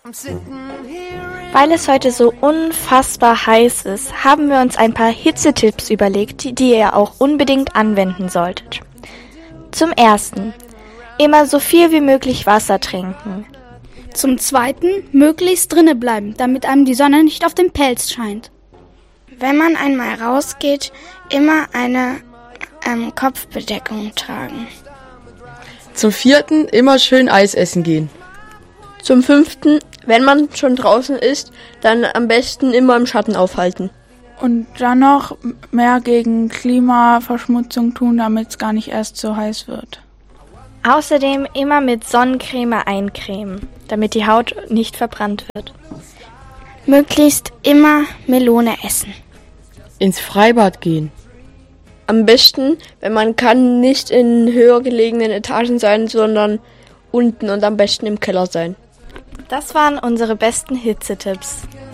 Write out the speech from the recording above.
Weil es heute so unfassbar heiß ist, haben wir uns ein paar Hitzetipps überlegt, die ihr auch unbedingt anwenden solltet. Zum ersten, immer so viel wie möglich Wasser trinken. Zum zweiten, möglichst drinnen bleiben, damit einem die Sonne nicht auf den Pelz scheint. Wenn man einmal rausgeht, immer eine Kopfbedeckung tragen. Zum vierten, immer schön Eis essen gehen. Zum fünften, wenn man schon draußen ist, dann am besten immer im Schatten aufhalten. Und dann noch mehr gegen Klimaverschmutzung tun, damit es gar nicht erst so heiß wird. Außerdem immer mit Sonnencreme eincremen, damit die Haut nicht verbrannt wird. Möglichst immer Melone essen. Ins Freibad gehen. Am besten, wenn man kann, nicht in höher gelegenen Etagen sein, sondern unten und am besten im Keller sein. Das waren unsere besten Hitzetipps.